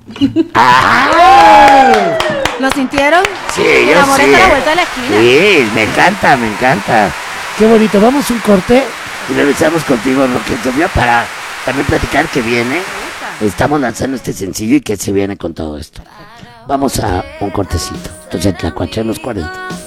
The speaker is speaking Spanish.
¡Ah! ¿Lo sintieron? Sí, El yo amor sí. está a la vuelta de la esquina. Sí, me encanta, me encanta. Qué bonito, vamos un corte y regresamos contigo, Roque Sofía, para también platicar que viene. Estamos lanzando este sencillo y que se viene con todo esto. Vamos a un cortecito. Entonces, Tlacuache en los 40.